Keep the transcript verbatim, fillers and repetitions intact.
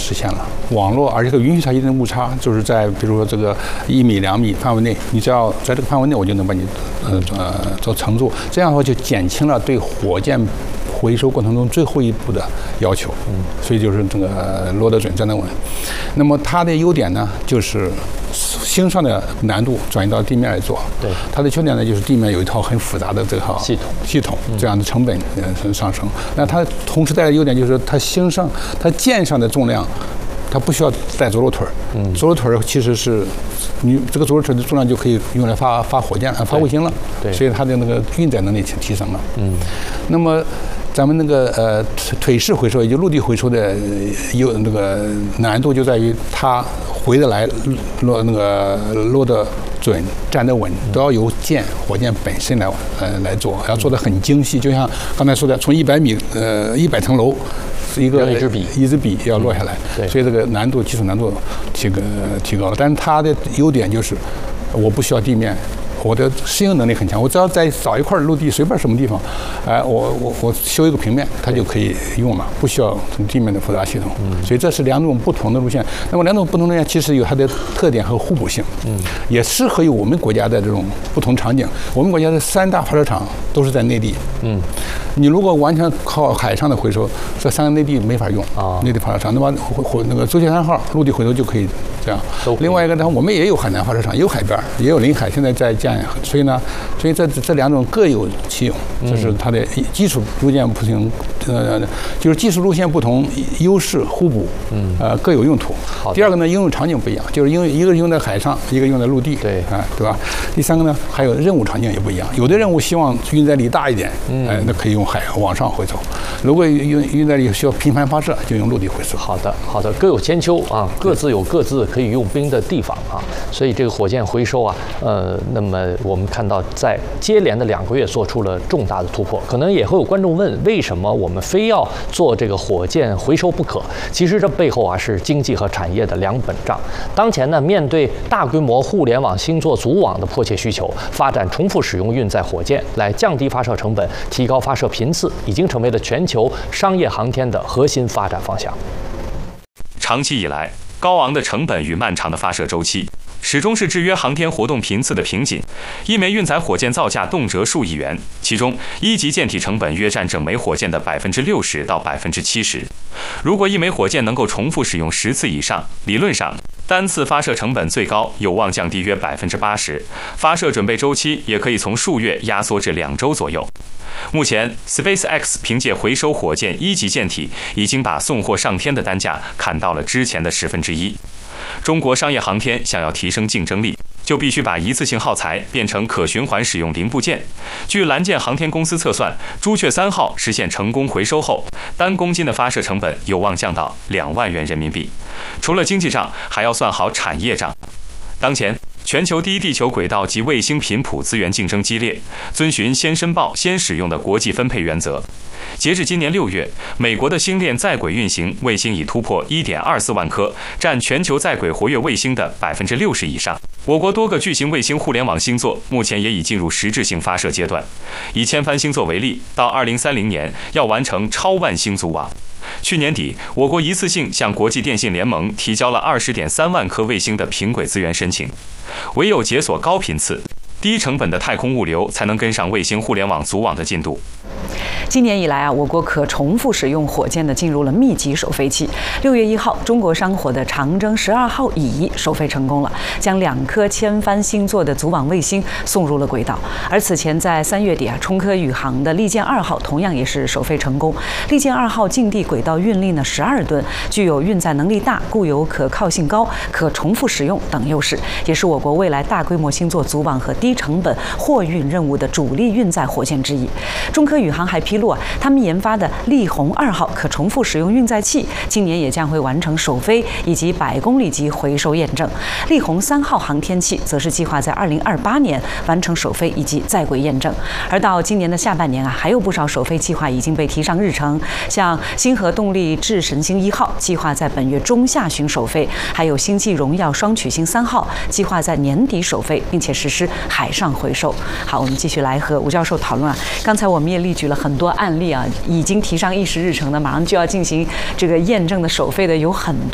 实现了网络，而且可以允许它一定的误差，就是在比如说这个一米两米范围内，你只要在这个范围内，我就能把你呃呃做乘坐，这样的话就减轻了对火箭回收过程中最后一步的要求。嗯，所以就是这个落得准，站得稳。那么它的优点呢，就是星上的难度转移到地面来做。 对， 它的缺点呢，就是地面有一套很复杂的这套系统系统，这样的成本呃上升。那它同时带来的优点就是它星上它箭上的重量，它不需要带着陆腿儿。嗯，着陆腿儿其实是你这个着陆腿的重量就可以用来发发火箭啊，发卫星了。 对， 所以它的那个运载能力提提升了。 嗯， 那么咱们那个呃腿式回收，也就陆地回收的有那个难度就在于它回得来落那个落得准、站得稳，都要由箭火箭本身来呃来做，要做得很精细。就像刚才说的，从一百米呃一百层楼，一个一支笔一支笔要落下来。 对， 所以这个难度基础难度提个提高了。但是它的优点就是我不需要地面。我的适应能力很强，我只要再找一块陆地，随便什么地方，哎、呃，我我我修一个平面，它就可以用了，不需要地面的复杂系统。嗯，所以这是两种不同的路线。那么两种不同的路线其实有它的特点和互补性，嗯，也适合于我们国家的这种不同场景。我们国家的三大发射场都是在内地，嗯，你如果完全靠海上的回收，这三个内地没法用啊，内地发射场，那么回那个舟山号陆地回收就可以这样。另外一个呢，我们也有海南发射场，也有海边，也有临海，现在在建。所以呢，所以这这两种各有其用，这是它的基础路线不同，呃，就是技术路线不同，优势互补，嗯，呃，各有用途。第二个呢，应用场景不一样，就是因为一个用在海上，一个用在陆地， 对， 啊，对吧？第三个呢，还有任务场景也不一样，有的任务希望运载力大一点，嗯，哎，那可以用海往上回收；如果运运载力需要频繁发射，就用陆地回收。 好的，好的，各有千秋啊，各自有各自可以用兵的地方啊，所以这个火箭回收啊，呃，那么。我们看到，在接连的两个月做出了重大的突破，可能也会有观众问，为什么我们非要做这个火箭回收不可？其实这背后啊是经济和产业的两本账。当前呢，面对大规模互联网星座组网的迫切需求，发展重复使用运载火箭来降低发射成本、提高发射频次，已经成为了全球商业航天的核心发展方向。 长期以来，高昂的成本与漫长的发射周期，始终是制约航天活动频次的瓶颈。一枚运载火箭造价动辄数亿元，其中一级舰体成本约占整枚火箭的百分之六十到百分之七十。如果一枚火箭能够重复使用十次以上，理论上单次发射成本最高有望降低约百分之八十，发射准备周期也可以从数月压缩至两周左右。目前 ，SpaceX 凭借回收火箭一级舰体，已经把送货上天的单价砍到了之前的十分之一。中国商业航天想要提升竞争力，就必须把一次性耗材变成可循环使用零部件。据蓝箭航天公司测算，朱雀三号实现成功回收后，单公斤的发射成本有望降到两万元人民币。除了经济账，还要算好产业账。当前，全球第一地球轨道及卫星频谱资源竞争激烈，遵循先申报先使用的国际分配原则。截至今年六月，美国的星链在轨运行卫星已突破 一点二四万颗，占全球在轨活跃卫星的百分之六十以上。我国多个巨型卫星互联网星座目前也已进入实质性发射阶段。以千帆星座为例，到二零三零年要完成超万星组网。去年底，我国一次性向国际电信联盟提交了 二十点三万颗卫星的平轨资源申请。唯有解锁高频次、低成本的太空物流，才能跟上卫星互联网组网的进度。 今年以来啊，我国可重复使用火箭的进入了密集首飞期。六月一号，中国商火的长征十二号乙首飞成功了，将两颗千帆星座的组网卫星送入了轨道。而此前在三月底啊，中科宇航的利剑二号同样也是首飞成功。利剑二号近地轨道运力呢十二吨，具有运载能力大、固有可靠性高、可重复使用等优势，也是我国未来大规模星座组网和低成本货运任务的主力运载火箭之一。中科宇航还披露啊，他们研发的力宏二号可重复使用运载器，今年也将会完成首飞以及百公里级回收验证。力宏三号航天器则是计划在二零二八年完成首飞以及在轨验证。而到今年的下半年啊，还有不少首飞计划已经被提上日程，像星河动力智神星一号计划在本月中下旬首飞，还有星际荣耀双曲星三号计划在年底首飞，并且实施海上回收。好，我们继续来和吴教授讨论啊。刚才我们也列举了很多案例啊，已经提上议事日程的，马上就要进行这个验证的首飞的有很